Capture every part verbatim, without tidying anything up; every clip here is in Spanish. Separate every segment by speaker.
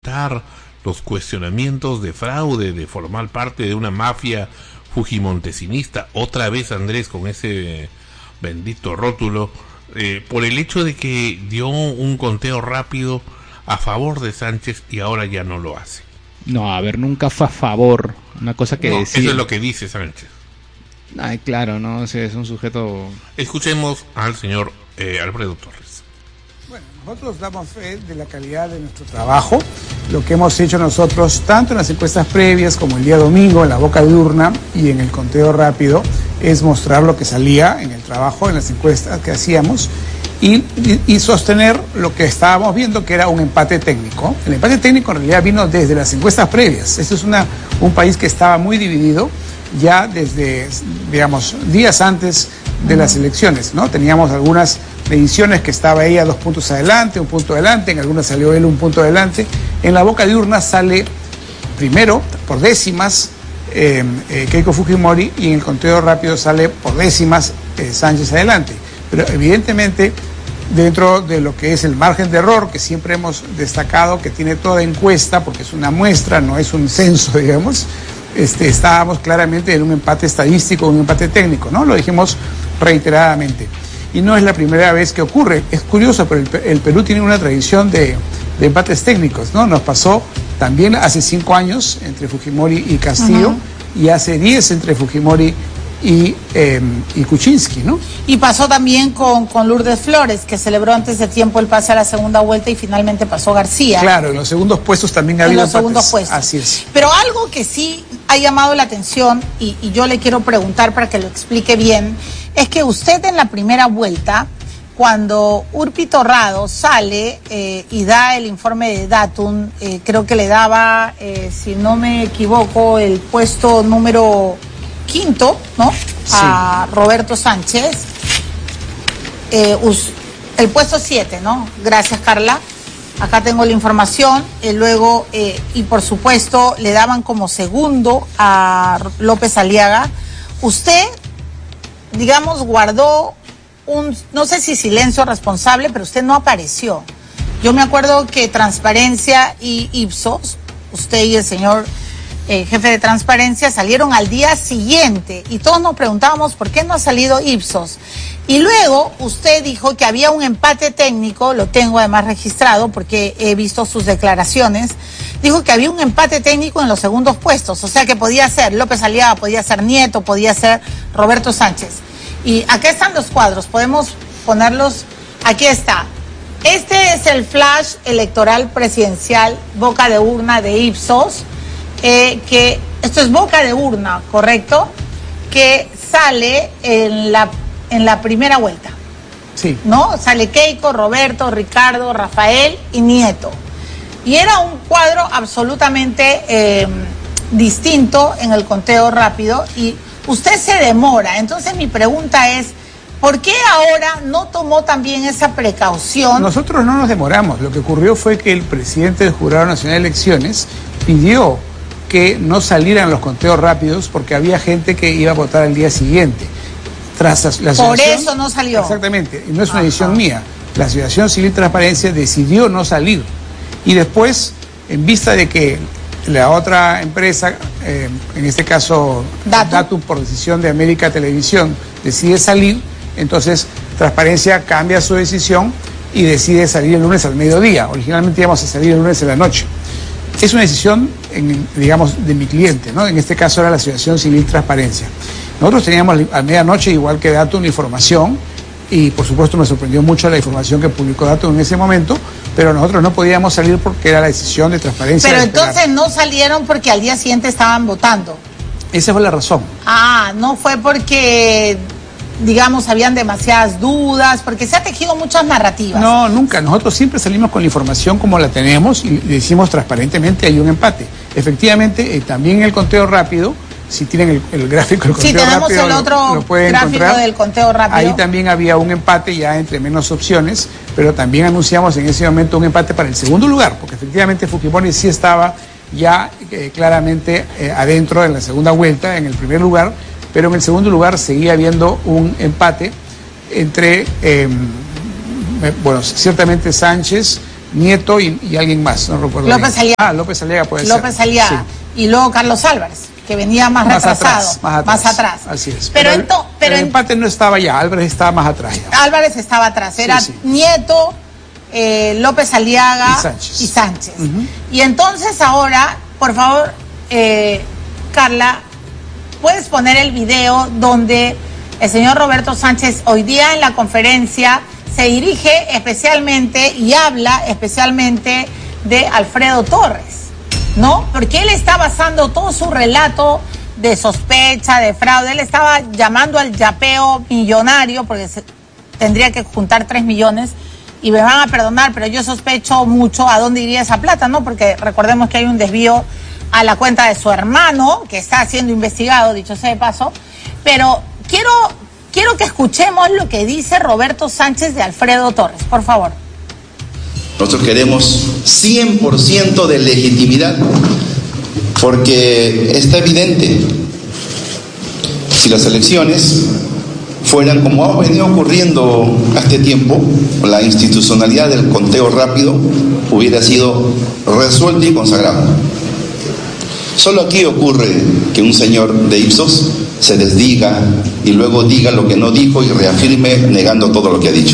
Speaker 1: enfrentar los cuestionamientos de fraude, de formar parte de una mafia fujimontesinista, otra vez Andrés con ese bendito rótulo, eh, por el hecho de que dio un conteo rápido a favor de Sánchez y ahora ya no lo hace.
Speaker 2: No, a ver, nunca fue a favor, una cosa que
Speaker 1: no,
Speaker 2: decir.
Speaker 1: Eso es lo que dice Sánchez.
Speaker 2: Ay, claro, no, o sea, es un sujeto...
Speaker 1: Escuchemos al señor eh, Alfredo Torres.
Speaker 3: Bueno, nosotros damos fe de la calidad de nuestro trabajo, lo que hemos hecho nosotros, tanto en las encuestas previas como el día domingo, en la boca de urna y en el conteo rápido, es mostrar lo que salía en el trabajo, en las encuestas que hacíamos, y, y, y sostener lo que estábamos viendo, que era un empate técnico. El empate técnico en realidad vino desde las encuestas previas. Este es una, un país que estaba muy dividido ya desde, digamos, días antes de las elecciones, ¿no? Teníamos algunas mediciones que estaba ella dos puntos adelante, un punto adelante, en algunas salió él un punto adelante. En la boca de urna sale primero, por décimas, eh, eh, Keiko Fujimori, y en el conteo rápido sale por décimas eh, Sánchez adelante. Pero evidentemente, dentro de lo que es el margen de error, que siempre hemos destacado que tiene toda encuesta, porque es una muestra, no es un censo, digamos, Este, estábamos claramente en un empate estadístico, un empate técnico, ¿no? Lo dijimos reiteradamente. Y no es la primera vez que ocurre. Es curioso, pero el, el Perú tiene una tradición de, de empates técnicos, ¿no? Nos pasó también hace cinco años entre Fujimori y Castillo, uh-huh. y hace diez entre Fujimori y, eh, y Kuczynski, ¿no?
Speaker 4: Y pasó también con, con Lourdes Flores, que celebró antes de tiempo el pase a la segunda vuelta y finalmente pasó García.
Speaker 3: Claro, en los segundos puestos también ha
Speaker 4: en
Speaker 3: habido
Speaker 4: los segundos puestos.
Speaker 3: Así es.
Speaker 4: Pero algo que sí ha llamado la atención, y, y yo le quiero preguntar para que lo explique bien, es que usted en la primera vuelta, cuando Urpi Torrado sale eh, y da el informe de Datum, eh, creo que le daba, eh, si no me equivoco, el puesto número quinto, ¿no? Sí. A Roberto Sánchez. Eh, us, el puesto siete, ¿no? Gracias, Carla. Acá tengo la información. Eh, luego, eh, y por supuesto, le daban como segundo a López Aliaga. Usted, digamos, guardó un, no sé si silencio responsable, pero usted no apareció. Yo me acuerdo que Transparencia y Ipsos, usted y el señor eh, jefe de Transparencia, salieron al día siguiente y todos nos preguntábamos por qué no ha salido Ipsos. Y luego usted dijo que había un empate técnico, lo tengo además registrado porque he visto sus declaraciones, dijo que había un empate técnico en los segundos puestos, o sea que podía ser López Aliaga, podía ser Nieto, podía ser Roberto Sánchez. Y acá están los cuadros, podemos ponerlos, aquí está. Este es el flash electoral presidencial, boca de urna de Ipsos, eh, que esto es boca de urna, ¿correcto? Que sale en la, en la primera vuelta.
Speaker 3: Sí.
Speaker 4: ¿No? Sale Keiko, Roberto, Ricardo, Rafael y Nieto. Y era un cuadro absolutamente eh, distinto en el conteo rápido y usted se demora. Entonces mi pregunta es, ¿por qué ahora no tomó también esa precaución?
Speaker 3: Nosotros no nos demoramos. Lo que ocurrió fue que el presidente del Jurado Nacional de Elecciones pidió que no salieran los conteos rápidos porque había gente que iba a votar al día siguiente. Tras la, la
Speaker 4: Por eso no salió.
Speaker 3: Exactamente, y no es una decisión mía. La Asociación Civil Transparencia decidió no salir. Y después, en vista de que la otra empresa, eh, en este caso Datum. Datum por decisión de América Televisión, decide salir, entonces Transparencia cambia su decisión y decide salir el lunes al mediodía. Originalmente íbamos a salir el lunes en la noche. Es una decisión, en, digamos, de mi cliente, ¿no? En este caso era la Asociación Civil Transparencia. Nosotros teníamos a medianoche, igual que Datum, información, y por supuesto me sorprendió mucho la información que publicó Datum en ese momento, pero nosotros no podíamos salir porque era la decisión de Transparencia.
Speaker 4: Pero entonces no salieron porque al día siguiente estaban votando.
Speaker 3: Esa fue la razón.
Speaker 4: Ah, no fue porque, digamos, habían demasiadas dudas, porque se ha tejido muchas narrativas.
Speaker 3: No, nunca. Nosotros siempre salimos con la información como la tenemos y decimos transparentemente hay un empate. Efectivamente, eh, también en el conteo rápido, si tienen el, el gráfico del conteo
Speaker 4: rápido. Sí, tenemos
Speaker 3: rápido,
Speaker 4: el otro
Speaker 3: lo, lo pueden
Speaker 4: gráfico
Speaker 3: encontrar.
Speaker 4: Del conteo rápido.
Speaker 3: Ahí también había un empate ya entre menos opciones, pero también anunciamos en ese momento un empate para el segundo lugar, porque efectivamente Fujimori sí estaba ya eh, claramente eh, adentro en la segunda vuelta, en el primer lugar, pero en el segundo lugar seguía habiendo un empate entre, eh, bueno, ciertamente Sánchez, Nieto y, y alguien más, no recuerdo.
Speaker 4: López
Speaker 3: bien.
Speaker 4: Aliaga.
Speaker 3: Ah, López Aliaga puede
Speaker 4: López
Speaker 3: ser.
Speaker 4: Aliaga. Sí. Y luego Carlos Álvarez, que venía más,
Speaker 3: más
Speaker 4: retrasado.
Speaker 3: Atrás, más, atrás,
Speaker 4: más atrás.
Speaker 3: Así es.
Speaker 4: Pero,
Speaker 3: pero,
Speaker 4: ento, pero
Speaker 3: el empate no estaba ya, Álvarez estaba más atrás ya.
Speaker 4: Álvarez estaba atrás, era
Speaker 3: sí, sí.
Speaker 4: Nieto, eh, López Aliaga
Speaker 3: y Sánchez.
Speaker 4: Y, Sánchez.
Speaker 3: Uh-huh.
Speaker 4: Y entonces ahora, por favor, eh, Carla, ¿puedes poner el video donde el señor Roberto Sánchez hoy día en la conferencia se dirige especialmente y habla especialmente de Alfredo Torres, ¿no? Porque él está basando todo su relato de sospecha, de fraude, él estaba llamando al yapeo millonario, porque se, tendría que juntar tres millones, y me van a perdonar, pero yo sospecho mucho a dónde iría esa plata, ¿no? Porque recordemos que hay un desvío a la cuenta de su hermano, que está siendo investigado, dicho sea de paso, pero quiero, quiero que escuchemos lo que dice Roberto Sánchez de Alfredo Torres, por favor.
Speaker 5: Nosotros queremos cien por ciento de legitimidad, porque está evidente, si las elecciones fueran como ha venido ocurriendo a este tiempo, la institucionalidad del conteo rápido hubiera sido resuelta y consagrada. Solo aquí ocurre que un señor de Ipsos se desdiga y luego diga lo que no dijo y reafirme negando todo lo que ha dicho.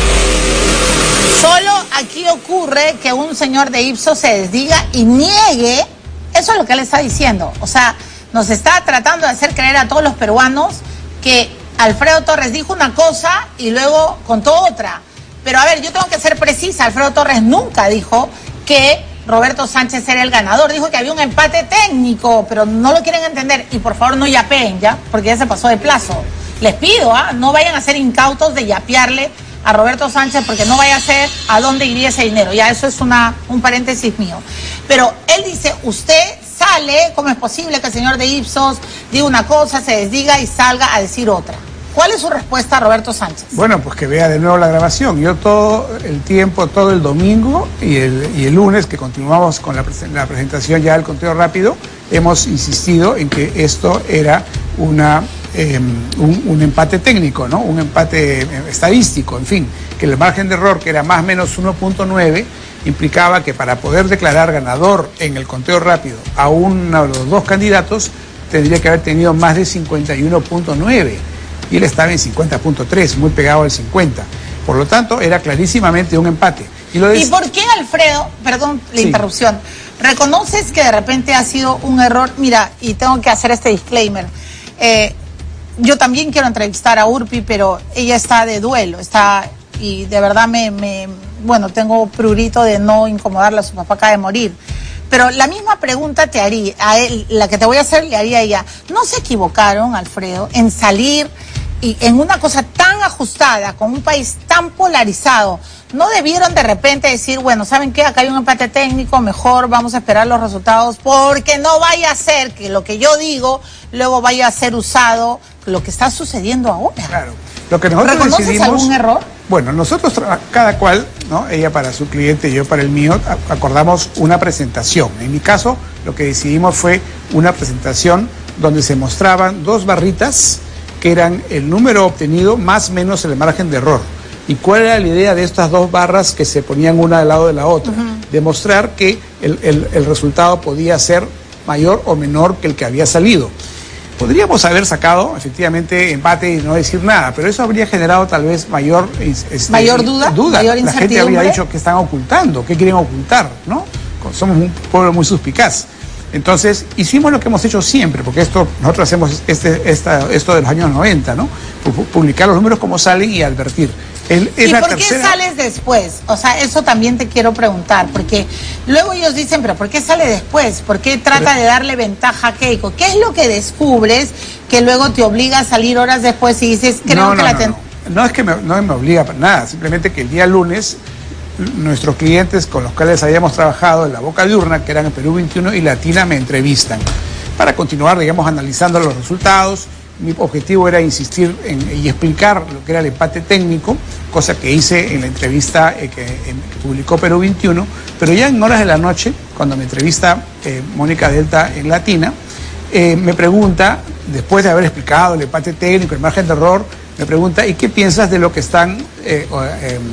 Speaker 4: Solo aquí ocurre que un señor de Ipsos se desdiga y niegue, eso es lo que él está diciendo. O sea, nos está tratando de hacer creer a todos los peruanos que Alfredo Torres dijo una cosa y luego contó otra. Pero a ver, yo tengo que ser precisa, Alfredo Torres nunca dijo que Roberto Sánchez era el ganador, dijo que había un empate técnico, pero no lo quieren entender. Y por favor no yapeen ya, porque ya se pasó de plazo. Les pido, ¿ah? No vayan a ser incautos de yapearle a Roberto Sánchez, porque no vaya a ser a dónde iría ese dinero. Ya eso es una un paréntesis mío. Pero él dice, usted sale, ¿cómo es posible que el señor de Ipsos diga una cosa, se desdiga y salga a decir otra? ¿Cuál es su respuesta a Roberto Sánchez?
Speaker 3: Bueno, pues que vea de nuevo la grabación. Yo todo el tiempo, todo el domingo y el, y el lunes, que continuamos con la, la presentación ya del conteo rápido, hemos insistido en que esto era una, eh, un, un empate técnico, ¿no? Un empate estadístico, en fin, que el margen de error, que era más o menos uno punto nueve, implicaba que para poder declarar ganador en el conteo rápido a uno de los dos candidatos, tendría que haber tenido más de cincuenta y uno punto nueve. Y él estaba en cincuenta punto tres, muy pegado al cincuenta. Por lo tanto, era clarísimamente un empate. ¿Y, lo de...
Speaker 4: ¿Y por qué, Alfredo, perdón la
Speaker 3: sí.
Speaker 4: interrupción, reconoces que de repente ha sido un error? Mira, y tengo que hacer este disclaimer. Eh, yo también quiero entrevistar a Urpi, pero ella está de duelo, está, y de verdad me, me bueno, tengo prurito de no incomodarla, su papá acaba de morir. Pero la misma pregunta te haría, a él, la que te voy a hacer, le haría a ella. ¿No se equivocaron, Alfredo, en salir y en una cosa tan ajustada, con un país tan polarizado? ¿No debieron de repente decir, bueno, ¿saben qué? Acá hay un empate técnico, mejor vamos a esperar los resultados, porque no vaya a ser que lo que yo digo luego vaya a ser usado, lo que está sucediendo ahora?
Speaker 3: Claro. Lo que nosotros
Speaker 4: ¿Reconoces
Speaker 3: decidimos,
Speaker 4: algún error?
Speaker 3: Bueno, nosotros, cada cual, ¿no? Ella para su cliente y yo para el mío, acordamos una presentación. En mi caso, lo que decidimos fue una presentación donde se mostraban dos barritas que eran el número obtenido más menos el margen de error. ¿Y cuál era la idea de estas dos barras que se ponían una al lado de la otra? Uh-huh. Demostrar que el, el, el resultado podía ser mayor o menor que el que había salido. Podríamos haber sacado efectivamente empate y no decir nada, pero eso habría generado tal vez mayor este,
Speaker 4: mayor duda,
Speaker 3: duda.
Speaker 4: Mayor
Speaker 3: la gente habría dicho que están ocultando, que quieren ocultar, ¿no? Somos un pueblo muy suspicaz. Entonces hicimos lo que hemos hecho siempre, porque esto nosotros hacemos este, esta, esto de los años noventa, ¿no? Publicar los números como salen y advertir. El,
Speaker 4: ¿Y por tercera... qué sales después? O sea, eso también te quiero preguntar, porque luego ellos dicen, pero ¿por qué sale después? ¿Por qué trata pero... de darle ventaja a Keiko? ¿Qué es lo que descubres que luego te obliga a salir horas después y dices, creo
Speaker 3: no,
Speaker 4: que
Speaker 3: no,
Speaker 4: la...
Speaker 3: No,
Speaker 4: ten...
Speaker 3: no. no es que me, no me obliga para nada, simplemente que el día lunes nuestros clientes con los cuales habíamos trabajado en la Boca de Urna, que eran en Perú veintiuno y Latina, me entrevistan para continuar, digamos, analizando los resultados. Mi objetivo era insistir en, y explicar lo que era el empate técnico, cosa que hice en la entrevista eh, que, en, que publicó Perú veintiuno, pero ya en horas de la noche, cuando me entrevista eh, Mónica Delta en Latina, eh, me pregunta, después de haber explicado el empate técnico, el margen de error, me pregunta, ¿y qué piensas de lo que están eh, eh,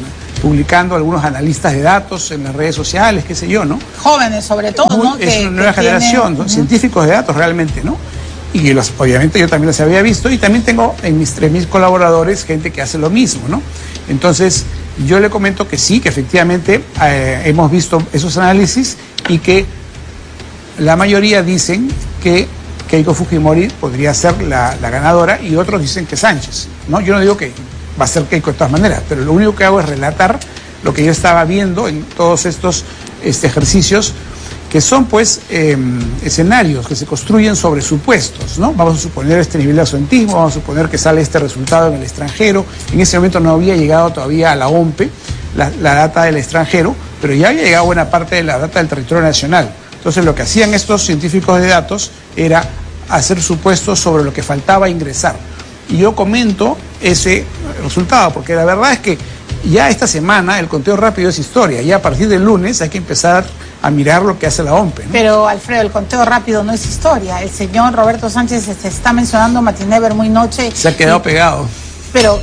Speaker 3: publicando algunos analistas de datos en las redes sociales, qué sé yo, ¿no?
Speaker 4: Jóvenes sobre todo,
Speaker 3: Muy,
Speaker 4: ¿no?
Speaker 3: Es
Speaker 4: que,
Speaker 3: una nueva
Speaker 4: que
Speaker 3: generación,
Speaker 4: tienen...
Speaker 3: ¿no? Científicos de datos realmente, ¿no? Y los, obviamente yo también los había visto y también tengo en mis tres mis colaboradores gente que hace lo mismo, ¿no? Entonces yo le comento que sí, que efectivamente eh, hemos visto esos análisis y que la mayoría dicen que Keiko Fujimori podría ser la, la ganadora y otros dicen que Sánchez, ¿no? Yo no digo que va a ser Keiko de todas maneras, pero lo único que hago es relatar lo que yo estaba viendo en todos estos este, ejercicios que son pues eh, escenarios que se construyen sobre supuestos, ¿no? Vamos a suponer este nivel de absentismo, vamos a suponer que sale este resultado en el extranjero. En ese momento no había llegado todavía a la O M P E la, la data del extranjero, pero ya había llegado buena parte de la data del territorio nacional. Entonces lo que hacían estos científicos de datos era hacer supuestos sobre lo que faltaba ingresar. Y yo comento ese resultado, porque la verdad es que ya esta semana el conteo rápido es historia, ya a partir del lunes hay que empezar a mirar lo que hace la O M P E, ¿no?
Speaker 4: Pero, Alfredo, el conteo rápido no es historia. El señor Roberto Sánchez se está mencionando matiné, ver muy noche.
Speaker 3: Se ha quedado
Speaker 4: y,
Speaker 3: pegado.
Speaker 4: Pero,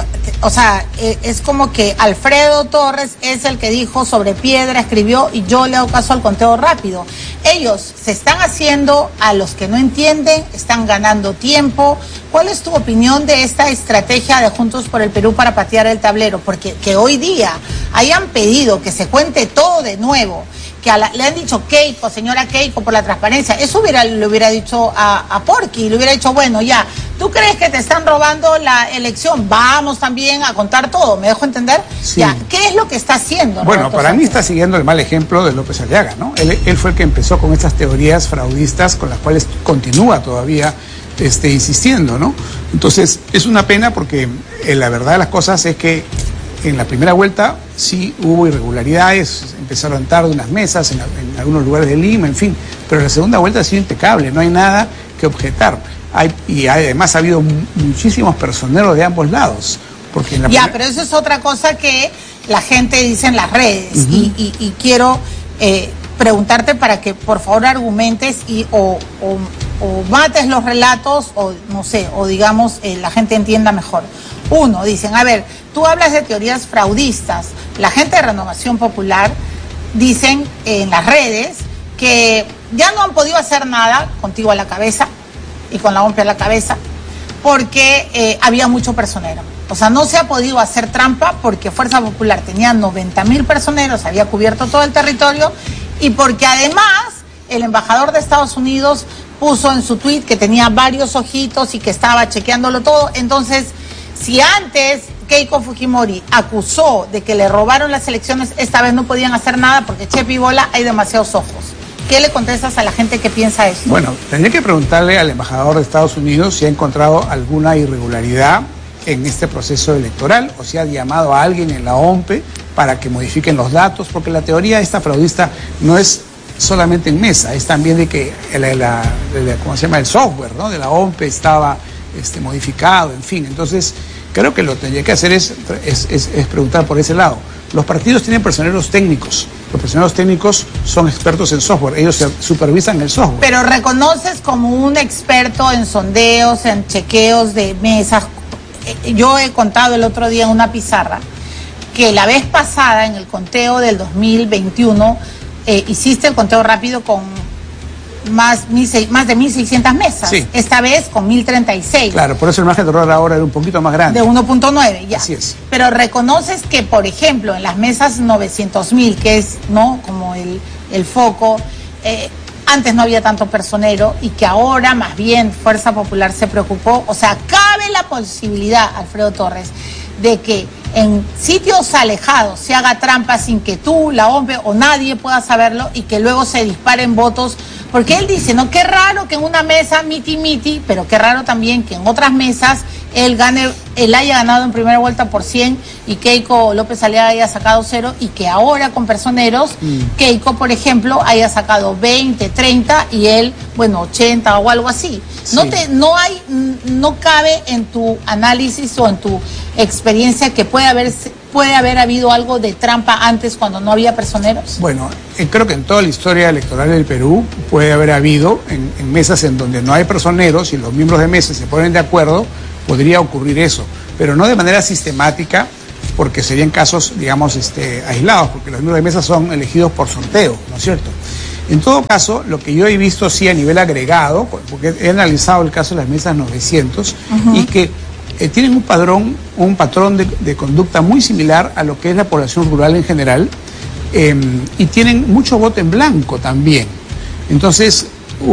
Speaker 4: o sea, es como que Alfredo Torres es el que dijo sobre piedra, escribió, y yo le hago caso al conteo rápido. Ellos se están haciendo a los que no entienden, están ganando tiempo. ¿Cuál es tu opinión de esta estrategia de Juntos por el Perú para patear el tablero? Porque que hoy día hayan pedido que se cuente todo de nuevo, que a la, le han dicho Keiko, señora Keiko, por la transparencia, eso hubiera, le hubiera dicho a, a Porky, le hubiera dicho, bueno, ya, ¿tú crees que te están robando la elección? Vamos también a contar todo, ¿me dejo entender?
Speaker 3: Sí.
Speaker 4: Ya, ¿qué es lo que está haciendo?
Speaker 3: Bueno,
Speaker 4: Roberto
Speaker 3: para
Speaker 4: Sánchez?
Speaker 3: mí está siguiendo el mal ejemplo de López Aliaga, ¿no? Él, él fue el que empezó con estas teorías fraudistas con las cuales continúa todavía este, insistiendo, ¿no? Entonces, es una pena porque eh, la verdad de las cosas es que en la primera vuelta sí hubo irregularidades, empezaron tarde unas mesas en, en algunos lugares de Lima, en fin, pero la segunda vuelta ha sido impecable, no hay nada que objetar. Hay, y además ha habido muchísimos personeros de ambos lados. Porque en la
Speaker 4: ya,
Speaker 3: primera...
Speaker 4: pero eso es otra cosa que la gente dice en las redes. Uh-huh. y, y, y quiero eh, preguntarte para que por favor argumentes y o, o, o mates los relatos o no sé, o digamos eh, la gente entienda mejor. Uno, dicen, a ver, tú hablas de teorías fraudistas. La gente de Renovación Popular dicen eh, en las redes que ya no han podido hacer nada contigo a la cabeza y con la O M P E a la cabeza porque eh, había mucho personero. O sea, no se ha podido hacer trampa porque Fuerza Popular tenía noventa mil personeros, había cubierto todo el territorio y porque además el embajador de Estados Unidos puso en su tuit que tenía varios ojitos y que estaba chequeándolo todo. Entonces, si antes Keiko Fujimori acusó de que le robaron las elecciones, esta vez no podían hacer nada porque Chepi y Bola hay demasiados ojos. ¿Qué le contestas a la gente que piensa eso?
Speaker 3: Bueno, tendría que preguntarle al embajador de Estados Unidos si ha encontrado alguna irregularidad en este proceso electoral o si ha llamado a alguien en la O M P E para que modifiquen los datos, porque la teoría esta fraudista no es solamente en mesa, es también de que la, la, la, ¿cómo se llama? El software, ¿no? De la O M P E estaba este, modificado, en fin. Entonces, creo que lo que tendría que hacer es, es, es, es preguntar por ese lado. Los partidos tienen personeros técnicos. Los personeros técnicos son expertos en software. Ellos supervisan el software.
Speaker 4: Pero reconoces como un experto en sondeos, en chequeos de mesas. Yo he contado el otro día en una pizarra que la vez pasada, en el conteo del dos mil veintiuno, eh, hiciste el conteo rápido con más, más de mil seiscientas mesas.
Speaker 3: Sí.
Speaker 4: Esta vez con mil treinta y seis.
Speaker 3: Claro, por eso el margen de error ahora era un poquito más grande.
Speaker 4: De uno punto nueve, ya.
Speaker 3: Así es.
Speaker 4: Pero reconoces que, por ejemplo, en las mesas novecientos mil, que es, ¿no?, como el, el foco, eh, antes no había tanto personero y que ahora más bien Fuerza Popular se preocupó. O sea, cabe la posibilidad, Alfredo Torres, de que en sitios alejados se haga trampa sin que tú, la O M P E o nadie pueda saberlo y que luego se disparen votos. Porque él dice, no, qué raro que en una mesa miti miti, pero qué raro también que en otras mesas él gane, él haya ganado en primera vuelta por cien y Keiko López Aliaga haya sacado cero y que ahora con personeros, mm. Keiko, por ejemplo, haya sacado veinte, treinta y él, bueno, ochenta o algo así. Sí. No te, no hay, no cabe en tu análisis o en tu experiencia que puede haber, puede haber habido algo de trampa antes cuando no había personeros.
Speaker 3: Bueno, eh, creo que en toda la historia electoral del Perú puede haber habido en, en mesas en donde no hay personeros y los miembros de mesa se ponen de acuerdo, podría ocurrir eso, pero no de manera sistemática porque serían casos, digamos, este, aislados, porque los miembros de mesa son elegidos por sorteo, ¿no es cierto? En todo caso, lo que yo he visto sí a nivel agregado, porque he analizado el caso de las mesas novecientos, uh-huh. y que eh, tienen un padrón, un patrón de, de conducta muy similar a lo que es la población rural en general, eh, y tienen mucho voto en blanco también. Entonces,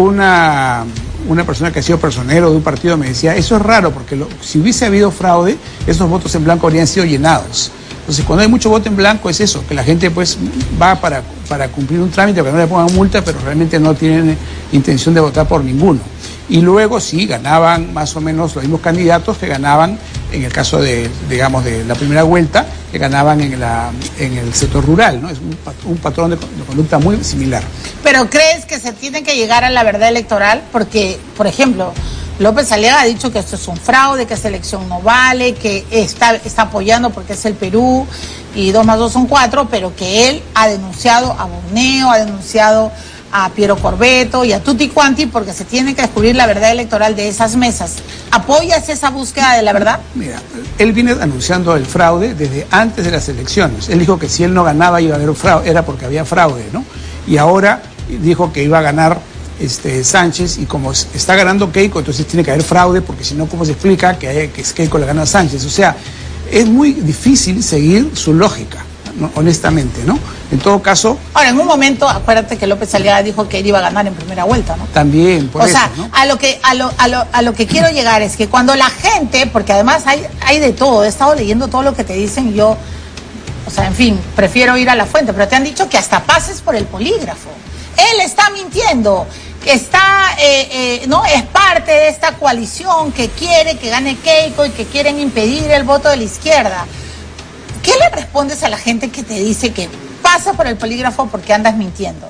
Speaker 3: una... una persona que ha sido personero de un partido me decía, eso es raro, porque lo, si hubiese habido fraude, esos votos en blanco habrían sido llenados. Entonces, cuando hay mucho voto en blanco es eso, que la gente pues va para, para cumplir un trámite, para que no le pongan multa, pero realmente no tienen intención de votar por ninguno. Y luego sí, ganaban más o menos los mismos candidatos que ganaban en el caso de, digamos, de la primera vuelta, que ganaban en, la, en el sector rural, ¿no? Es un, un patrón de, de conducta muy similar.
Speaker 4: ¿Pero crees que se tiene que llegar a la verdad electoral? Porque, por ejemplo, López Aliaga ha dicho que esto es un fraude, que esa elección no vale, que está, está apoyando porque es el Perú y dos más dos son cuatro, pero que él ha denunciado a Borneo, ha denunciado a Piero Corbeto y a Tutti Quanti porque se tiene que descubrir la verdad electoral de esas mesas. ¿Apoyas esa búsqueda de la verdad?
Speaker 3: Mira, él viene anunciando el fraude desde antes de las elecciones. Él dijo que si él no ganaba iba a haber un fraude, era porque había fraude, ¿no? Y ahora dijo que iba a ganar este, Sánchez, y como está ganando Keiko, entonces tiene que haber fraude, porque si no, ¿cómo se explica que, hay, que Keiko le gana a Sánchez? O sea, es muy difícil seguir su lógica, ¿no? Honestamente, ¿no? En todo caso...
Speaker 4: Ahora, en un momento, acuérdate que López Aliaga dijo que él iba a ganar en primera vuelta, ¿no?
Speaker 3: También, por
Speaker 4: o
Speaker 3: eso,
Speaker 4: sea,
Speaker 3: ¿no?
Speaker 4: a lo que a lo, a lo, a lo que quiero llegar es que cuando la gente, porque además hay, hay de todo, he estado leyendo todo lo que te dicen y yo, o sea, en fin, prefiero ir a la fuente, pero te han dicho que hasta pases por el polígrafo. Él está mintiendo, que está, eh, eh, no, es parte de esta coalición que quiere que gane Keiko y que quieren impedir el voto de la izquierda. ¿Qué le respondes a la gente que te dice que pasa por el polígrafo porque andas mintiendo?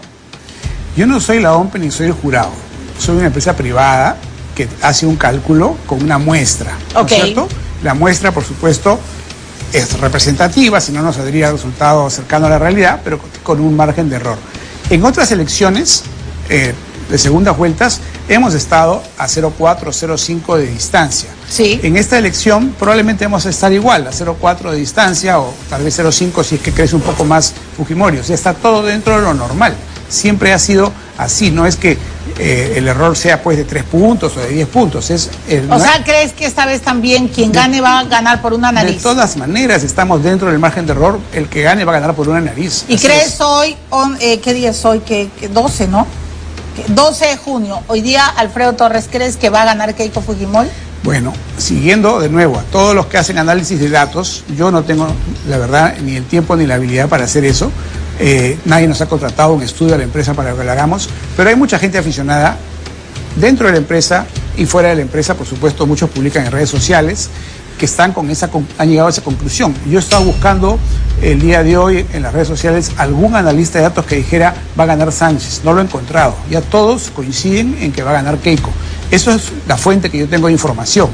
Speaker 3: Yo no soy la O M P ni soy el jurado. Soy una empresa privada que hace un cálculo con una muestra, ¿no es
Speaker 4: okay.
Speaker 3: cierto? La muestra, por supuesto, es representativa, si no nos saldría el resultado cercano a la realidad, pero con un margen de error. En otras elecciones eh, de segundas vueltas hemos estado a cero coma cuatro, cero coma cinco de distancia.
Speaker 4: Sí.
Speaker 3: En esta elección probablemente vamos a estar igual, a cero coma cuatro de distancia, o tal vez cero coma cinco si es que crece un poco más Fujimori. O sea, está todo dentro de lo normal. Siempre ha sido así, no es que eh, el error sea pues de tres puntos o de diez puntos. Es el,
Speaker 4: o sea, ¿crees que esta vez también quien
Speaker 3: de,
Speaker 4: gane va a ganar por una nariz?
Speaker 3: De todas maneras, estamos dentro del margen de error. El que gane va a ganar por una nariz.
Speaker 4: ¿Y
Speaker 3: así
Speaker 4: crees
Speaker 3: es.
Speaker 4: hoy, on, eh, qué día es hoy? Que, que doce, ¿no? Que doce de junio. Hoy día, Alfredo Torres, ¿crees que va a ganar Keiko Fujimori?
Speaker 3: Bueno, siguiendo de nuevo a todos los que hacen análisis de datos, yo no tengo, la verdad, ni el tiempo ni la habilidad para hacer eso. Eh, nadie nos ha contratado un estudio a la empresa para que lo hagamos, pero hay mucha gente aficionada dentro de la empresa y fuera de la empresa, por supuesto, muchos publican en redes sociales que están con esa, han llegado a esa conclusión. Yo he estado buscando el día de hoy en las redes sociales algún analista de datos que dijera va a ganar Sánchez. No lo he encontrado. Ya todos coinciden en que va a ganar Keiko. Eso es la fuente que yo tengo de información.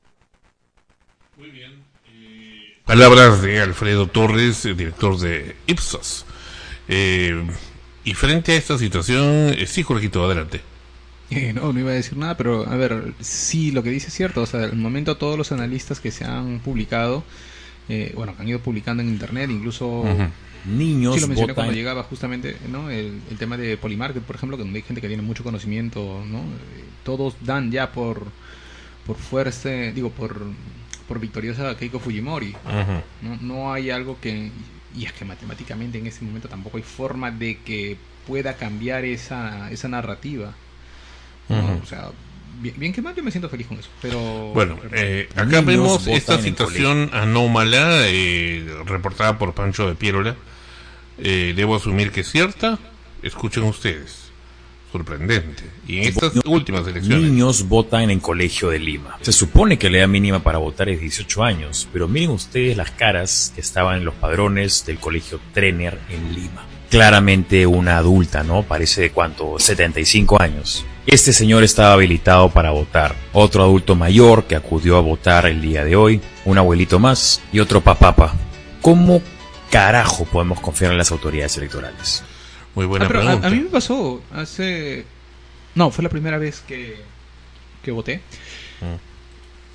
Speaker 1: Muy bien. Eh, palabras de Alfredo Torres, director de Ipsos. Eh, y frente a esta situación, eh, sí, Jorgito, adelante.
Speaker 2: Eh, no, no iba a decir nada, pero a ver, sí, lo que dice es cierto. O sea, al momento todos los analistas que se han publicado, eh, bueno, que han ido publicando en internet, incluso uh-huh.
Speaker 6: niños
Speaker 2: sí lo mencioné
Speaker 6: votan.
Speaker 2: Cuando llegaba justamente, ¿no? El, el tema de Polymarket, por ejemplo, que donde hay gente que tiene mucho conocimiento, ¿no? Eh, todos dan ya por por fuerza, digo, por por victoriosa Keiko Fujimori. Uh-huh. No, no hay algo que, y es que matemáticamente en ese momento tampoco hay forma de que pueda cambiar esa esa narrativa. ¿No? Uh-huh. O sea, bien, bien que mal, yo me siento feliz con eso. Pero
Speaker 1: bueno, eh, acá vemos esta situación anómala eh, reportada por Pancho de Piérola. Eh, debo asumir que es cierta. Escuchen ustedes. Sorprendente. Y en estas
Speaker 6: Niños,
Speaker 1: últimas elecciones,
Speaker 6: niños votan en Colegio de Lima. Se supone que la edad mínima para votar es dieciocho años, pero miren ustedes las caras que estaban en los padrones del Colegio Trener en Lima. Claramente una adulta, ¿no? Parece de cuánto, setenta y cinco años. Este señor estaba habilitado para votar. Otro adulto mayor que acudió a votar el día de hoy, un abuelito más y otro papapa. ¿Cómo carajo podemos confiar en las autoridades electorales?
Speaker 1: Muy buena
Speaker 2: ah, pero
Speaker 1: pregunta.
Speaker 2: A, a mí me pasó hace... No, fue la primera vez que, que voté.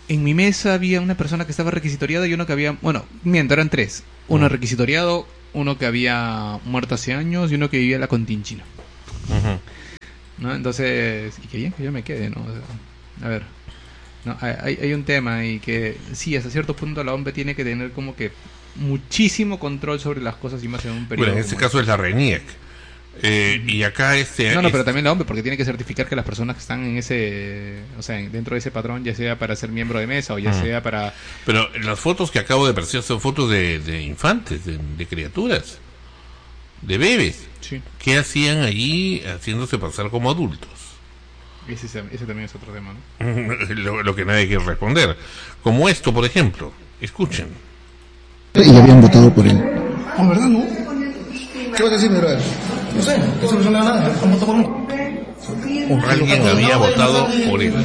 Speaker 2: en mi mesa había una persona que estaba requisitoriada y uno que había, bueno, miento, eran tres, uno uh-huh. requisitoriado, uno que había muerto hace años y uno que vivía en la Continchina. Uh-huh. ¿No? Entonces, y qué bien que yo me quede, ¿no? O sea, a ver, no, hay, hay un tema y que sí, hasta cierto punto la O M P tiene que tener como que muchísimo control sobre las cosas y más en un periodo.
Speaker 1: Bueno, en este caso es la RENIEC. Eh, y acá este
Speaker 2: no no
Speaker 1: es...
Speaker 2: pero también la O M P porque tiene que certificar que las personas que están en ese, o sea, dentro de ese patrón, ya sea para ser miembro de mesa o ya mm. sea para...
Speaker 1: Pero las fotos que acabo de apreciar son fotos de, de infantes, de, de criaturas, de bebés.
Speaker 2: Sí.
Speaker 1: ¿Qué hacían allí haciéndose pasar como adultos?
Speaker 2: Ese, ese también es otro tema, ¿no?
Speaker 1: lo, lo que nadie quiere responder, como esto, por ejemplo. Escuchen.
Speaker 7: Y habían votado por él.
Speaker 8: ¿La verdad no? ¿Qué vas a decir, mi brother? No sé, eso no suena nada, han votado por mí.
Speaker 1: Alguien había votado por él.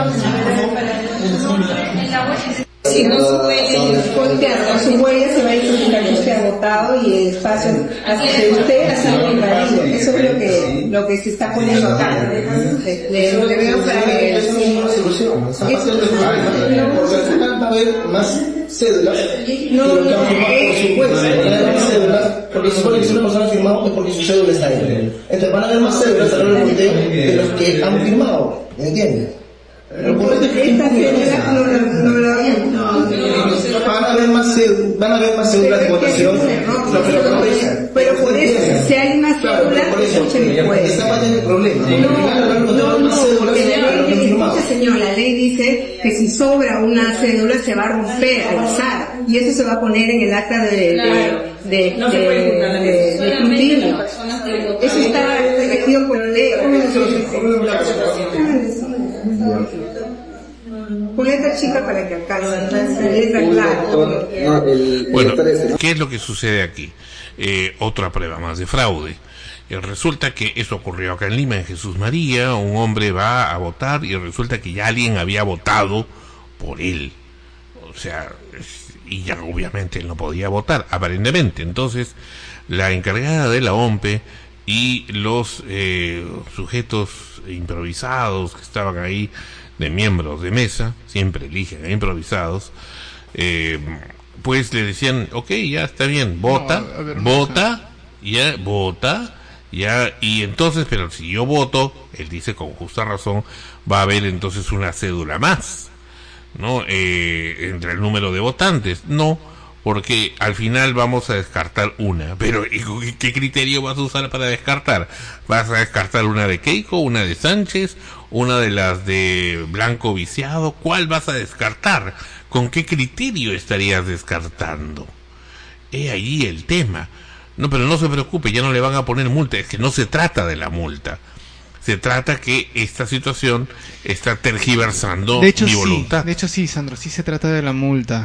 Speaker 9: Si no su huella, su huella se va a identificar que usted ha votado y el espacio de usted ha sido invadido. Eso es lo que, lo que se está poniendo acá. Le, le veo para que...
Speaker 8: Va a haber más cédulas no, que lo que han firmado por su juez. Van a haber más cédulas porque se supone que si una persona ha firmado es porque su cédula está ahí. Entonces van a haber más cédulas a lo largo de los que han firmado. ¿Me entiendes? Pero por eso es que esta cédula no, no, no, no, van a haber más van a haber más cédulas de votación.
Speaker 9: Pero por eso, si hay más cédulas, escúcheme, pues.
Speaker 8: Esa parte es el problema.
Speaker 9: No, no, no. Señor, la ley dice que si sobra una cédula se va a romper al azar y eso se va a poner en el acta de de de de escrutinio. Eso está regido por ley. Con letra chica para que alcance, letra clara.
Speaker 1: Bueno, ¿qué es lo que sucede aquí? Eh, otra prueba más de fraude. Eh, resulta que eso ocurrió acá en Lima, en Jesús María. Un hombre va a votar y resulta que ya alguien había votado por él. O sea, y ya obviamente él no podía votar, aparentemente. Entonces, la encargada de la O M P y los eh, sujetos improvisados que estaban ahí, de miembros de mesa, siempre eligen a improvisados, eh, pues le decían, ok, ya está bien, vota, no, ver, vota, ya, vota, ya, y entonces, pero si yo voto, él dice con justa razón, va a haber entonces una cédula más, ¿no? Eh, entre el número de votantes, no, porque al final vamos a descartar una, pero ¿qué criterio vas a usar para descartar? ¿Vas a descartar una de Keiko, una de Sánchez, una de las de Blanco Viciado? ¿Cuál vas a descartar? ¿Con qué criterio estarías descartando? He ahí el tema. No, pero no se preocupe, ya no le van a poner multa, es que no se trata de la multa. Se trata que esta situación está tergiversando
Speaker 2: de hecho,
Speaker 1: mi
Speaker 2: sí,
Speaker 1: voluntad.
Speaker 2: De hecho sí, Sandro, sí se trata de la multa.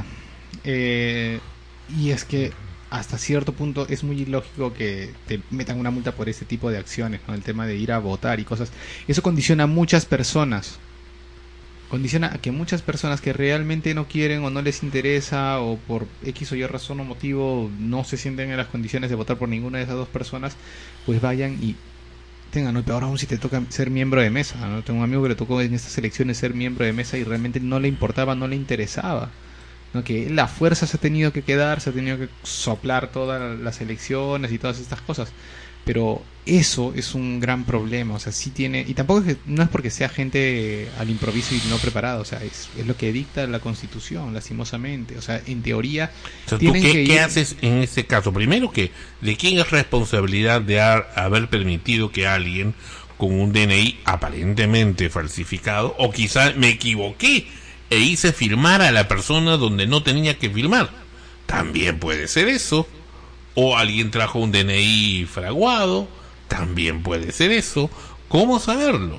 Speaker 2: Eh, y es que hasta cierto punto es muy ilógico que te metan una multa por ese tipo de acciones, ¿no? El tema de ir a votar y cosas. Eso condiciona a muchas personas. Condiciona a que muchas personas que realmente no quieren o no les interesa o por X o Y razón o motivo no se sienten en las condiciones de votar por ninguna de esas dos personas, pues vayan y tengan, ¿no? Y peor aún si te toca ser miembro de mesa, ¿no? Tengo un amigo que le tocó en estas elecciones ser miembro de mesa y realmente no le importaba, no le interesaba, ¿no? Que la fuerza se ha tenido que quedar, se ha tenido que soplar todas las elecciones y todas estas cosas, pero eso es un gran problema, o sea, sí tiene, y tampoco es que, no es porque sea gente al improviso y no preparada, o sea, es, es lo que dicta la Constitución, lastimosamente, o sea, en teoría.
Speaker 1: O sea, ¿tú qué, que ¿qué haces en este caso? Primero, que ¿de quién es responsabilidad de ha, haber permitido que alguien con un D N I aparentemente falsificado, o quizá me equivoqué e hice firmar a la persona donde no tenía que firmar? También puede ser eso. O alguien trajo un D N I fraguado, también puede ser eso. ¿Cómo saberlo?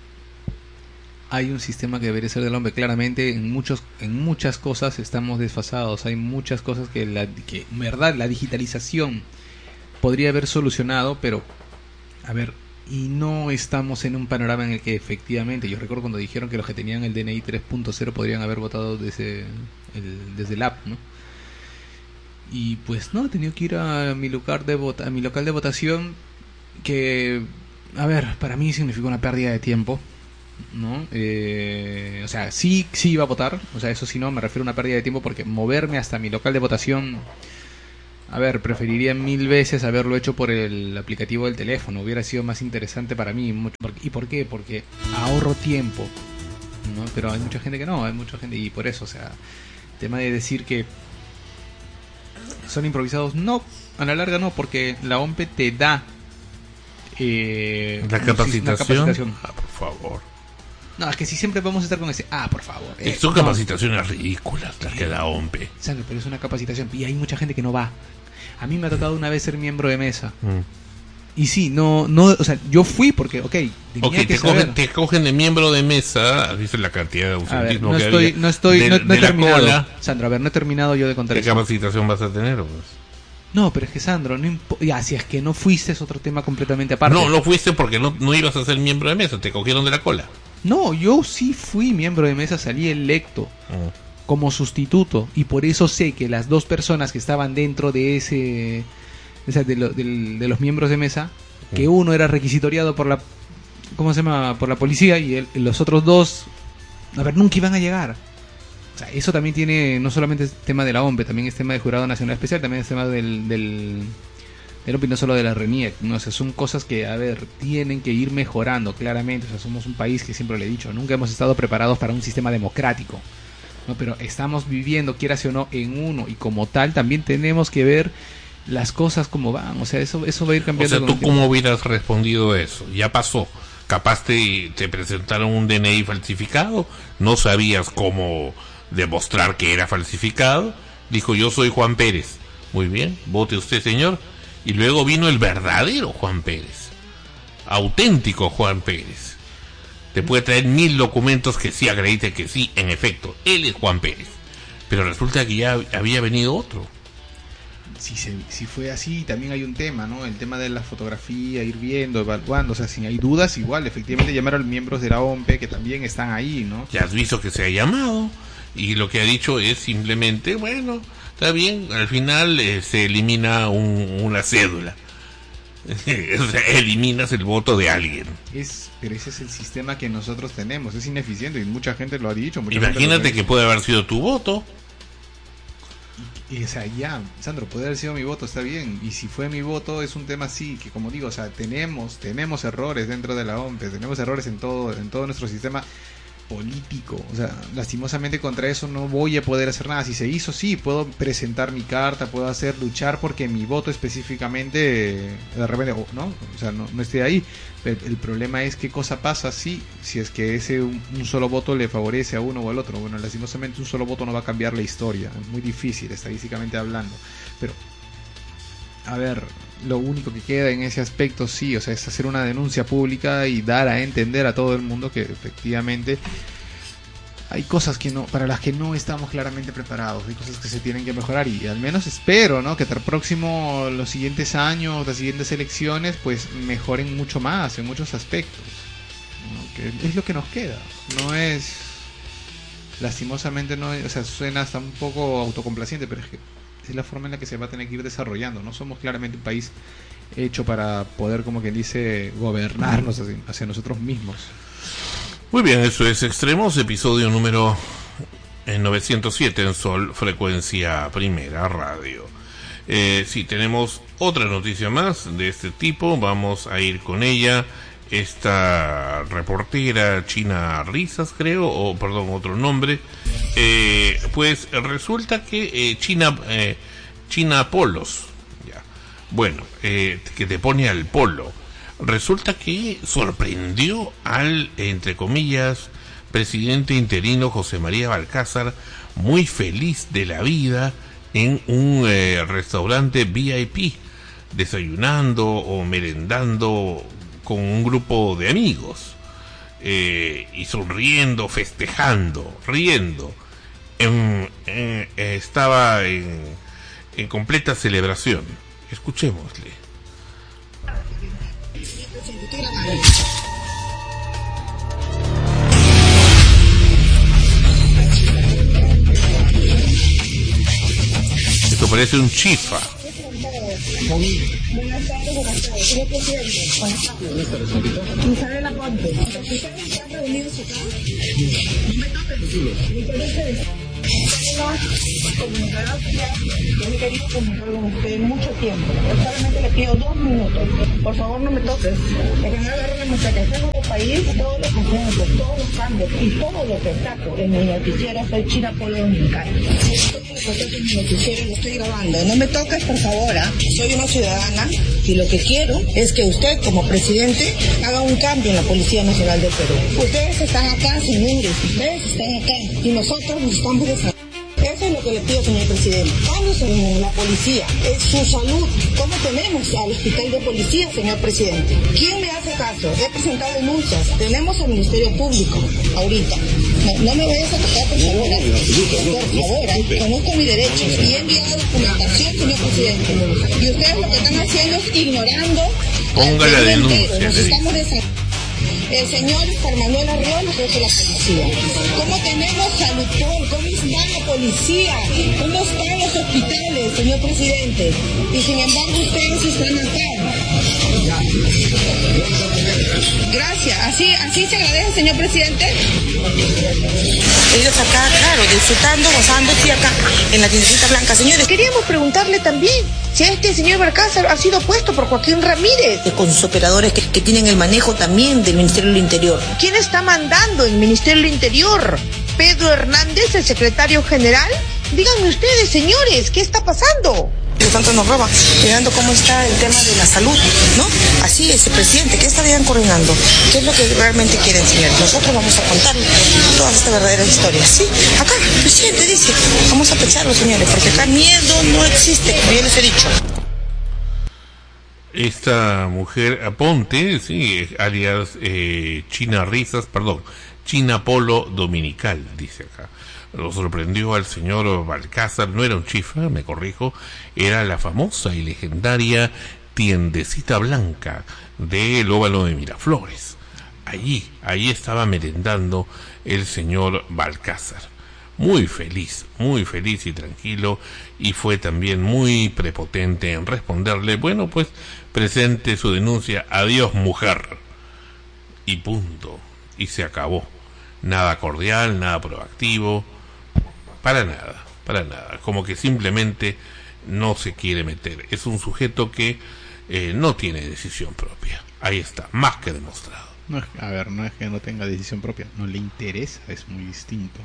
Speaker 2: Hay un sistema que debería ser del hombre. Claramente en muchos en muchas cosas estamos desfasados. Hay muchas cosas que, la, que en verdad, la digitalización podría haber solucionado, pero, a ver, y no estamos en un panorama en el que efectivamente, yo recuerdo cuando dijeron que los que tenían el D N I tres punto cero podrían haber votado desde el, desde el app, ¿no? Y pues no, he tenido que ir a mi lugar de vota, a mi local de votación, que, a ver, para mí significó una pérdida de tiempo, ¿no? Eh, o sea, sí, sí iba a votar, o sea, eso sí no, me refiero a una pérdida de tiempo porque moverme hasta mi local de votación, a ver, preferiría mil veces haberlo hecho por el aplicativo del teléfono, hubiera sido más interesante para mí. Mucho, ¿y por qué? Porque ahorro tiempo, ¿no? Pero hay mucha gente que no, hay mucha gente, y por eso, o sea, el tema de decir que son improvisados, no, a la larga no, porque la O M P te da eh,
Speaker 1: la capacitación.
Speaker 2: capacitación.
Speaker 1: Ah, por favor.
Speaker 2: No, es que si siempre vamos a estar con ese, ah, por favor. Eh,
Speaker 1: son
Speaker 2: no.
Speaker 1: capacitaciones ridículas las que da O M P.
Speaker 2: Sandro, pero es una capacitación y hay mucha gente que no va. A mí me ha tocado una vez ser miembro de mesa. Mm. Y sí, no, no, o sea, yo fui porque, ok, tenía
Speaker 1: okay,
Speaker 2: que
Speaker 1: te,
Speaker 2: saber.
Speaker 1: cogen, te cogen de miembro de mesa, dice la cantidad de ausentismo
Speaker 2: no
Speaker 1: que
Speaker 2: estoy,
Speaker 1: había.
Speaker 2: No estoy,
Speaker 1: de,
Speaker 2: no, no he terminado.
Speaker 1: Cola,
Speaker 2: Sandro, a ver, no he terminado yo de contar
Speaker 1: ¿qué
Speaker 2: eso.
Speaker 1: capacitación vas a tener? Pues?
Speaker 2: No, pero es que Sandro, no impo- ya, si es que no fuiste es otro tema completamente aparte.
Speaker 1: No, no fuiste porque no, no ibas a ser miembro de mesa, te cogieron de la cola.
Speaker 2: No, yo sí fui miembro de mesa, salí electo mm. como sustituto y por eso sé que las dos personas que estaban dentro de ese, o sea, de, lo, de, de los miembros de mesa, mm. que uno era requisitoriado por la, ¿cómo se llama? Por la policía y el, los otros dos, a ver, nunca iban a llegar. O sea, eso también tiene, no solamente es tema de la O M P, también es tema del Jurado Nacional Especial, también es tema del, del, del O M P y no solo de la RENIEC, ¿no? O sea, son cosas que, a ver, tienen que ir mejorando claramente. O sea, somos un país que siempre le he dicho, nunca hemos estado preparados para un sistema democrático, ¿no? Pero estamos viviendo, quieras o no, en uno, y como tal también tenemos que ver las cosas como van. O sea, eso, eso va a ir cambiando.
Speaker 1: O sea, ¿tú cómo hubieras respondido eso? Ya pasó. Capaz te, te presentaron un D N I falsificado, no sabías cómo demostrar que era falsificado, dijo yo soy Juan Pérez, muy bien, vote usted señor, y luego vino el verdadero Juan Pérez, auténtico Juan Pérez, te puede traer mil documentos que sí acredite que sí, en efecto, él es Juan Pérez, pero resulta que ya había venido otro.
Speaker 2: Si, se, si fue así, también hay un tema, ¿no? El tema de la fotografía, ir viendo, evaluando, o sea, si hay dudas, igual, efectivamente llamar a los miembros de la O M P que también están ahí, ¿no?
Speaker 1: Ya has visto que se ha llamado, y lo que ha dicho es simplemente, bueno, está bien, al final eh, se elimina un, una cédula. O sea, eliminas el voto de alguien.
Speaker 2: Es, pero ese es el sistema que nosotros tenemos, es ineficiente y mucha gente lo ha dicho.
Speaker 1: Imagínate que puede haber sido tu voto.
Speaker 2: Y, o sea, ya, Sandro, puede haber sido mi voto, está bien. Y si fue mi voto, es un tema así, que como digo, o sea, tenemos, tenemos errores dentro de la O M P, tenemos errores en todo, en todo nuestro sistema político. O sea, lastimosamente contra eso no voy a poder hacer nada. Si se hizo, sí, puedo presentar mi carta, puedo hacer luchar porque mi voto específicamente, de repente, no, o sea, no, no esté ahí. Pero el problema es qué cosa pasa si, si es que ese un, un solo voto le favorece a uno o al otro. Bueno, lastimosamente un solo voto no va a cambiar la historia. Es muy difícil, estadísticamente hablando. Pero, a ver, lo único que queda en ese aspecto, sí, o sea, es hacer una denuncia pública y dar a entender a todo el mundo que efectivamente hay cosas que no, para las que no estamos claramente preparados, hay cosas que se tienen que mejorar y al menos espero, ¿no?, que hasta el próximo, los siguientes años, las siguientes elecciones, pues mejoren mucho más en muchos aspectos, ¿no? Que es lo que nos queda, no es, lastimosamente no es, o sea, suena hasta un poco autocomplaciente, pero es que es la forma en la que se va a tener que ir desarrollando. No somos claramente un país hecho para poder, como quien dice, gobernarnos hacia, hacia nosotros mismos.
Speaker 1: Muy bien, eso es Extremos, episodio número novecientos siete en Sol, frecuencia primera radio. Eh, sí, tenemos otra noticia más de este tipo, vamos a ir con ella. Esta reportera China Risas, creo, o perdón, otro nombre, eh, pues resulta que eh, China eh, China Polos, ya, bueno, eh, que te pone al polo, resulta que sorprendió al, entre comillas, presidente interino José María Balcázar, muy feliz de la vida en un eh, restaurante V I P, desayunando o merendando con un grupo de amigos, eh, y sonriendo, festejando, riendo. En, en, estaba en, en completa celebración. Escuchémosle. Esto parece un chifa.
Speaker 10: Buenas tardes, buenas tardes. ¿Cómo te sientes? ¿Y sabe la cosa?
Speaker 9: antes. ¿Ustedes están reunidos acá? No me toquen. Me parece... comunicador social, yo me he querido comunicar con usted mucho tiempo. Yo solamente le pido dos minutos. Por favor, no me toques. Porque no agarren la mensaje como país, todos los ejemplos, todos los cambios y todo lo que saco en mi noticiero. Soy China Polo Dominicana. Todo lo que saco en mi noticiero lo estoy grabando. No me toques, por favor. ¿eh? Soy una ciudadana y lo que quiero es que usted, como presidente, haga un cambio en la Policía Nacional del Perú. Ustedes están acá, señores. Ustedes están acá y nosotros nos estamos desarrollando. Eso es lo que le pido, señor presidente. Vamos en la policía, es su salud. ¿Cómo tenemos al hospital de policía, señor presidente? ¿Quién me hace caso? He presentado denuncias. Tenemos al Ministerio Público ahorita. No, no me vayas a tocar, por favor. Por favor, conozco mis derechos y he enviado documentación, señor presidente. Y ustedes lo que están haciendo es ignorando.
Speaker 1: Ponga la denuncia.
Speaker 9: Nos estamos desarrollando. El señor Juan Manuel Arriola, jefe de la policía. ¿Cómo tenemos salud? ¿Cómo está la policía? ¿Cómo están los hospitales, señor presidente? Y sin embargo ustedes están acá. Gracias. ¿Así, así se agradece, señor presidente? Ellos acá, claro, disfrutando, gozando, sí, acá, en la tiendecita blanca. Señores, queríamos preguntarle también si este señor Balcázar ha sido puesto por Joaquín Ramírez, con sus operadores que, que tienen el manejo también del Ministerio del Interior. ¿Quién está mandando el Ministerio del Interior? ¿Pedro Hernández, el secretario general? Díganme ustedes, señores, ¿qué está pasando? De tanto nos roba, mirando cómo está el tema de la salud, ¿no? Así es, el presidente, ¿qué estarían coordinando? ¿Qué es lo que realmente quieren, señor? Nosotros vamos a contar todas estas verdaderas historias, ¿sí? Acá, el presidente dice, vamos a pecharlo, señores, porque acá miedo no existe, como ya les he dicho.
Speaker 1: Esta mujer, Aponte, sí, alias eh, China Risas, perdón, China Polo Dominical, dice acá. Lo sorprendió al señor Balcázar, no era un chifa, me corrijo, era la famosa y legendaria tiendecita blanca del óvalo de Miraflores. Allí, allí estaba merendando el señor Balcázar. Muy feliz, muy feliz y tranquilo, y fue también muy prepotente en responderle, bueno, pues presente su denuncia, adiós mujer, y punto, y se acabó. Nada cordial, nada proactivo, para nada, para nada, como que simplemente no se quiere meter. Es un sujeto que eh, no tiene decisión propia. Ahí está, más que demostrado.
Speaker 2: No es, a ver, no es que no tenga decisión propia, no le interesa, es muy distinto,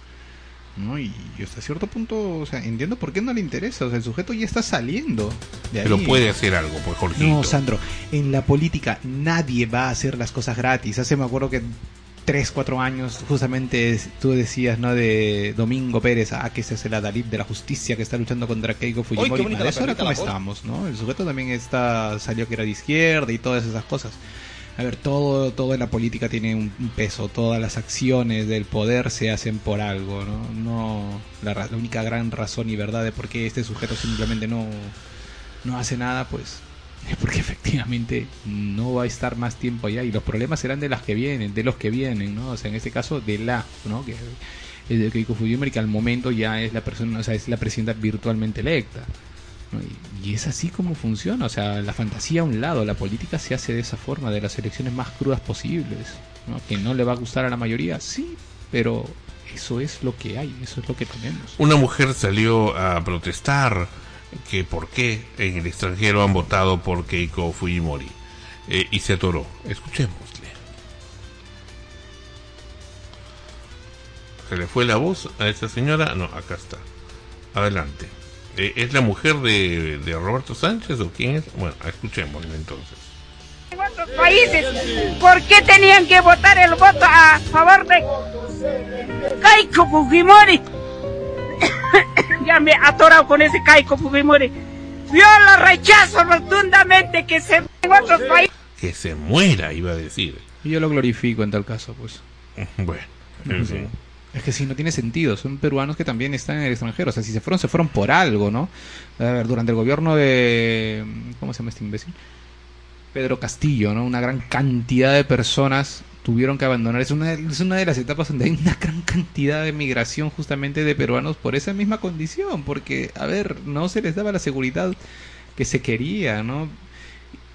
Speaker 2: ¿no? Y, y hasta cierto punto, o sea, entiendo por qué no le interesa. O sea, el sujeto ya está saliendo de ahí.
Speaker 1: Pero puede hacer algo, pues, Jorgito.
Speaker 2: No, Sandro, en la política nadie va a hacer las cosas gratis. Hace, me acuerdo que tres, cuatro años, justamente tú decías, ¿no? De Domingo Pérez, ah, que ese es el adalid de la justicia que está luchando contra Keiko Fujimori. De eso era como estamos, ¿no? El sujeto también está, salió que era de izquierda y todas esas cosas. A ver, todo, todo en la política tiene un peso, todas las acciones del poder se hacen por algo, ¿no? No la, la única gran razón y verdad de por qué este sujeto simplemente no, no hace nada, pues es porque efectivamente no va a estar más tiempo allá y los problemas serán de las que vienen, de los que vienen, ¿no? O sea, en este caso de la, ¿no? Que es de Keiko Fujimori, que al momento ya es la persona, o sea, es la presidenta virtualmente electa, ¿no? Y, y es así como funciona, o sea, la fantasía a un lado, la política se hace de esa forma, de las elecciones más crudas posibles, ¿no? Que no le va a gustar a la mayoría, sí, pero eso es lo que hay, eso es lo que tenemos.
Speaker 1: Una mujer salió a protestar que por qué en el extranjero han votado por Keiko Fujimori, eh, y se atoró. Escuchémosle. ¿Se le fue la voz a esta señora? No, acá está. Adelante. Eh, ¿Es la mujer de, de Roberto Sánchez o quién es? Bueno, escuchémosle entonces.
Speaker 10: En otros países, ¿por qué tenían que votar el voto a favor de Keiko Fujimori? Ya me he atorado con ese Keiko Fujimori. Yo lo rechazo rotundamente, que se en otros países.
Speaker 1: Que se muera, iba a decir.
Speaker 2: Y yo lo glorifico en tal caso, pues.
Speaker 1: Bueno, en
Speaker 2: sí.
Speaker 1: fin.
Speaker 2: Es que si no tiene sentido, son peruanos que también están en el extranjero, o sea, si se fueron, se fueron por algo, ¿no? A ver, durante el gobierno de... ¿cómo se llama este imbécil? Pedro Castillo, ¿no? Una gran cantidad de personas tuvieron que abandonar. Es una, es una de las etapas donde hay una gran cantidad de migración justamente de peruanos por esa misma condición, porque, a ver, no se les daba la seguridad que se quería, ¿no?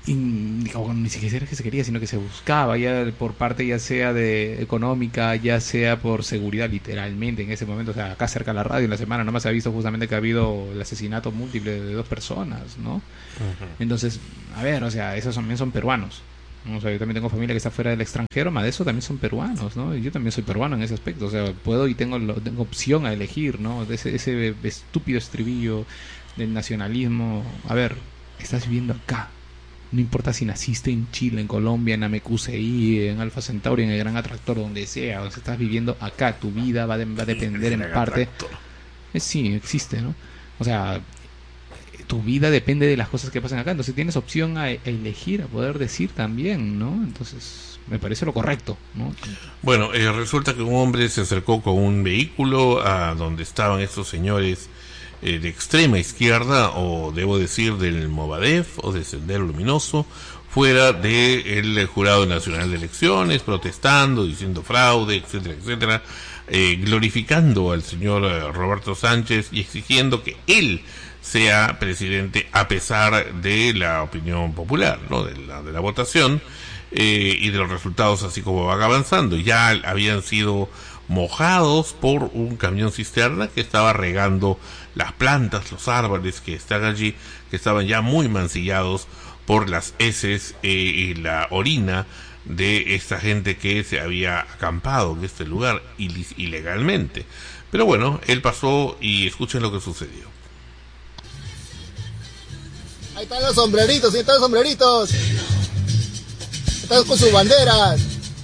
Speaker 2: y, bueno, ni siquiera que se quería, sino que se buscaba, ya por parte ya sea de económica, ya sea por seguridad, literalmente en ese momento. O sea, acá cerca de la radio en la semana nomás se ha visto justamente que ha habido el asesinato múltiple de dos personas, ¿no? Uh-huh. Entonces, a ver, o sea, esos también son peruanos, ¿no? O sea, yo también tengo familia que está fuera del extranjero, más de eso también son peruanos, ¿no? Y yo también soy peruano en ese aspecto, o sea, puedo y tengo, tengo opción a elegir, ¿no? De ese, ese estúpido estribillo del nacionalismo. A ver, estás viviendo acá. No importa si naciste en Chile, en Colombia, en Amecuseí, en Alfa Centauri, en el Gran Atractor, donde sea, o sea, estás viviendo acá, tu vida va, de, va a depender en parte. Eh, sí, existe, ¿no? O sea, tu vida depende de las cosas que pasan acá, entonces tienes opción a, a elegir, a poder decir también, ¿no? Entonces, me parece lo correcto, ¿no?
Speaker 1: Bueno, eh, resulta que un hombre se acercó con un vehículo a donde estaban estos señores eh, de extrema izquierda, o debo decir del Movadef o de Sendero Luminoso, fuera del Jurado Nacional de Elecciones, protestando, diciendo fraude, etcétera, etcétera, eh, glorificando al señor eh, Roberto Sánchez y exigiendo que él sea presidente a pesar de la opinión popular, ¿no? de la, de la votación eh, y de los resultados así como van avanzando. Ya habían sido mojados por un camión cisterna que estaba regando las plantas, los árboles que están allí, que estaban ya muy mancillados por las heces eh, y la orina de esta gente que se había acampado en este lugar il- ilegalmente. Pero bueno, él pasó y escuchen lo que sucedió.
Speaker 11: Ahí están los sombreritos, ahí están los sombreritos. Están con sus banderas.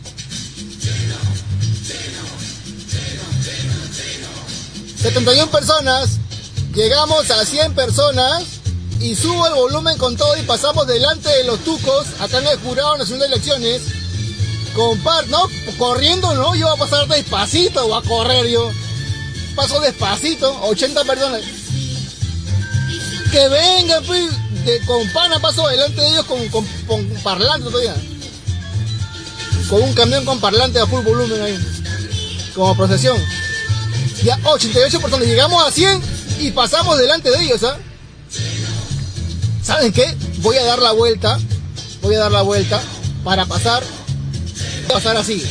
Speaker 11: setenta y una personas, llegamos a cien personas y subo el volumen con todo y pasamos delante de los tucos, acá en el Jurado Nacional de Elecciones, con par, ¿no? Corriendo, ¿no? Yo voy a pasar despacito, voy a correr yo. Paso despacito, ochenta personas. Que vengan, pues, de, con pana paso delante de ellos con, con, con parlante todavía. Con un camión con parlante a full volumen ahí, como procesión. Ya ochenta y ocho personas, llegamos a cien y pasamos delante de ellos, ¿ah? ¿Saben qué? Voy a dar la vuelta, voy a dar la vuelta para pasar, pasar así.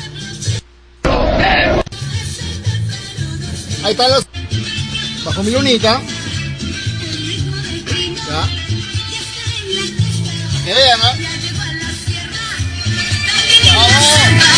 Speaker 11: Ahí están los, bajo mi lunita. Ya. Que vean, ¿ah? ¿eh?